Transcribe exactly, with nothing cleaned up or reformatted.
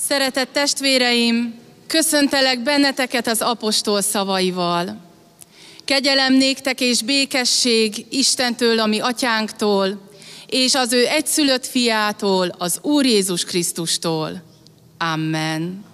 Szeretett testvéreim, köszöntelek benneteket az apostol szavaival. Kegyelem néktek és békesség Istentől, a mi atyánktól, és az ő egyszülött fiától, az Úr Jézus Krisztustól. Amen.